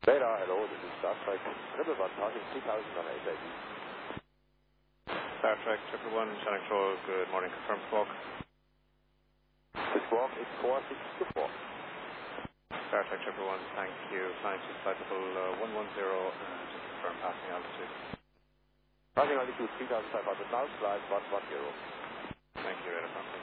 Radar, hello, this is Star Trek 111 passing 2000 on SAD. Star Trek 111, Channel Control, good morning, confirmed squawk. The squawk is 4624. Star Trek 111, thank you. Flying to flight level 110 and confirm passing altitude. Passing altitude 3500 miles, flight 110. Thank you, radar.